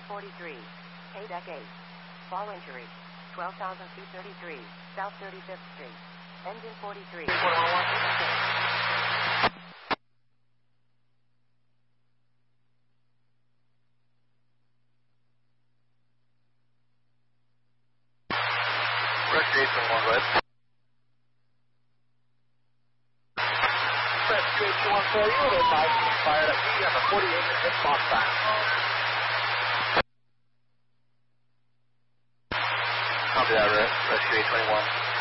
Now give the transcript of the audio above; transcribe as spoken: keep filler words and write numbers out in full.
forty-three. K deck eight. Fall injury. twelve thousand feet thirty-three. South thirty-fifth Street. Engine forty-three. Rush eight twenty-one, go ahead. Rush eight twenty-one for you, with advice fired at me on the forty-eight minute box back. Copy that, Rush eight twenty-one.